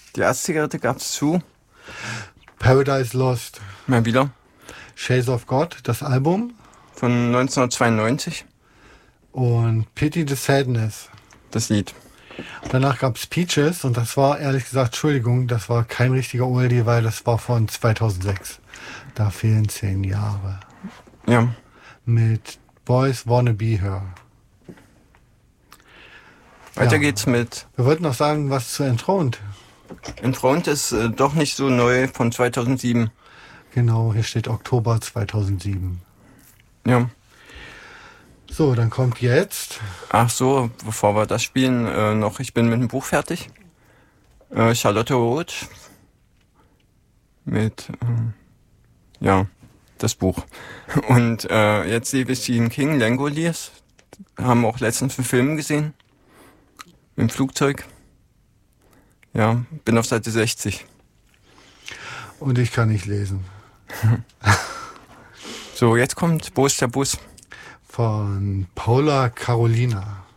Die Erstzigarette gab's zu. Paradise Lost. Mal wieder. Shades of God, das Album. Von 1992. Und Pity the Sadness. Das Lied. Danach gab's Peaches und das war, ehrlich gesagt, Entschuldigung, das war kein richtiger Oldie, weil das war von 2006. Da fehlen 10 Jahre. Ja. Mit Boys Wanna Be Her. Weiter geht's mit... Wir wollten noch sagen, was zu Enthroned. Enthroned ist doch nicht so neu, von 2007. Genau, hier steht Oktober 2007. Ja. So, dann kommt jetzt... Ach so, bevor wir das spielen, noch, ich bin mit dem Buch fertig. Charlotte Roth. Mit, das Buch. Und jetzt liebe ich Stephen King, Langoliers. Haben auch letztens einen Film gesehen. Im Flugzeug. Ja, bin auf Seite 60. Und ich kann nicht lesen. So, jetzt kommt Wo ist der Bus? Von Paula Carolina.